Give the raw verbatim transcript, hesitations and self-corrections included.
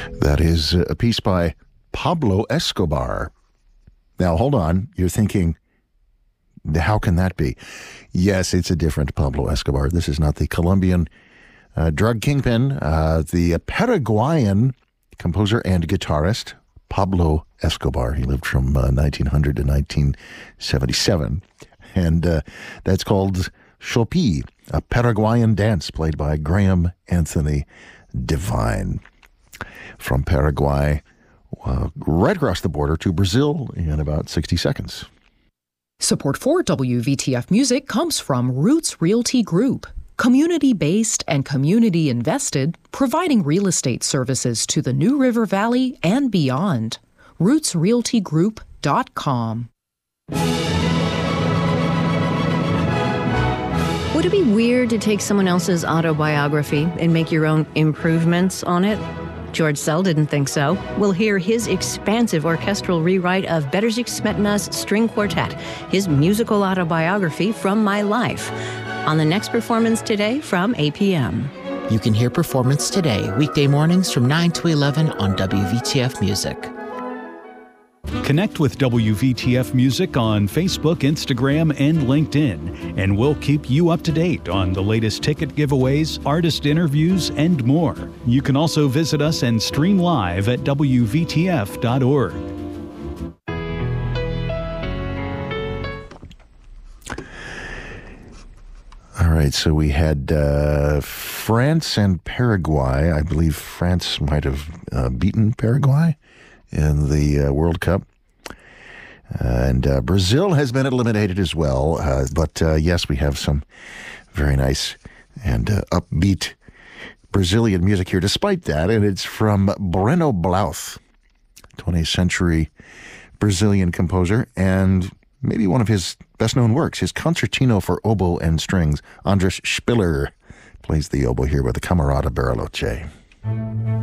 That is a piece by Pablo Escobar. Now, hold on. You're thinking, how can that be? Yes, it's a different Pablo Escobar. This is not the Colombian uh, drug kingpin. Uh, the Paraguayan composer and guitarist, Pablo Escobar. He lived from uh, nineteen hundred to nineteen seventy-seven. And uh, that's called Chopi, a Paraguayan dance played by Graham Anthony Devine. From Paraguay, uh, right across the border to Brazil in about sixty seconds. Support for W V T F Music comes from Roots Realty Group, community-based and community-invested, providing real estate services to the New River Valley and beyond. roots realty group dot com. Would it be weird to take someone else's autobiography and make your own improvements on it? George Sell didn't think so. We'll hear his expansive orchestral rewrite of Bedřich Smetana's String Quartet, his musical autobiography from my life, on the next performance today from eight p.m. You can hear Performance Today, weekday mornings from nine to eleven on W V T F Music. Connect with W V T F Music on Facebook, Instagram, and LinkedIn, and we'll keep you up to date on the latest ticket giveaways, artist interviews, and more. You can also visit us and stream live at W V T F dot org. All right, so we had uh, France and Paraguay. I believe France might have uh, beaten Paraguay in the uh, World Cup. Uh, and uh, Brazil has been eliminated as well. Uh, but uh, yes, we have some very nice and uh, upbeat Brazilian music here despite that. And it's from Breno Blouth, twentieth century Brazilian composer, and maybe one of his best-known works, his Concertino for Oboe and Strings. Andres Spiller plays the oboe here with the Camerata Bariloche.